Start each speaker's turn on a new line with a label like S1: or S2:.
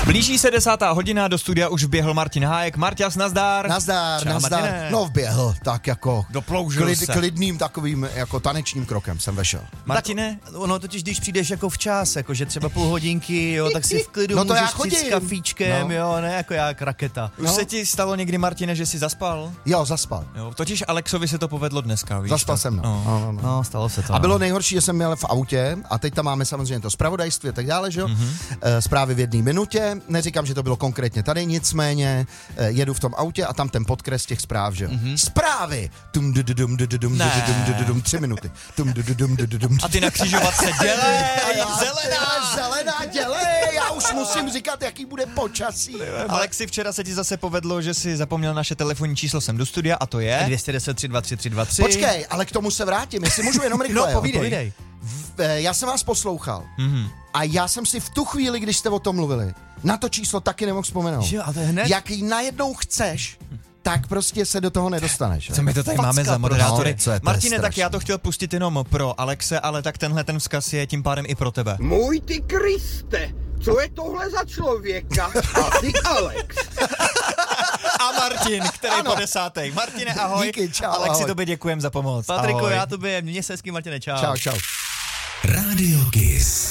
S1: Blíží se 10. hodina, do studia už vběhl Martin Hájek. Marťas, nazdar.
S2: Nazdar.
S1: Martine.
S2: No vběhl, tak jako
S1: se.
S2: klidným takovým jako tanečním krokem jsem vešel.
S1: Martine?
S3: Ono totiž, když přijdeš jako včas, jako že třeba půl hodinky, jo, tak si v klidu
S2: No to
S3: můžeš
S2: já
S3: přijít
S2: chodím.
S3: s kafíčkem,
S2: No.
S3: jo, ne jako jak raketa.
S1: Už se ti stalo někdy, Martine, že jsi zaspal?
S2: Jo, zaspal.
S1: Jo, totiž Alexovi se to povedlo dneska, víš?
S2: Zaspal jsem, no.
S3: No, stalo se to.
S2: A bylo nejhorší, že jsem měl v autě a teď tam máme samozřejmě to zpravodajství a tak dále, že jo? Zprávy v 1 minutě, neříkám, že to bylo konkrétně tady, nicméně jedu v tom autě a tam ten podkres těch zpráv, že jo? Zprávy! 3 minuty.
S1: A ty na křižovatce dělej,
S2: Zelená, dělej, já už musím říkat, jaký bude počasí.
S1: Alexi, včera se ti zase povedlo, že jsi zapomněl naše telefonní číslo sem do studia a to je...
S3: 210 323 323.
S2: Počkej, ale k tomu se vrátím, jestli můžu jenom rychle.
S3: No, povídej.
S2: Já jsem vás poslouchal a já jsem si v tu chvíli, když jste o tom mluvili, na to číslo taky nemohl vzpomenout.
S3: Že jo, a to je hned?
S2: Jak jí najednou chceš, tak prostě se do toho nedostaneš.
S1: Co my to tady máme za moderátory?
S2: No, co je to
S1: Martine, tak
S2: strašný.
S1: já to chtěl pustit jenom pro Alexe, ale tak tenhle ten vzkaz je tím pádem i pro tebe.
S4: Můj ty Kriste, co je tohle za člověka? A ty Alex.
S1: A Martin, který
S2: Ano.
S1: po 10. Martine, ahoj.
S2: Díky, čau,
S1: Alexi,
S2: ahoj.
S1: tobě děkujem za pomoc.
S3: Patriku,
S1: Ahoj.
S3: já tobě, měj se hezky, Martine, čau.
S2: Čau.
S5: Radio Kiss.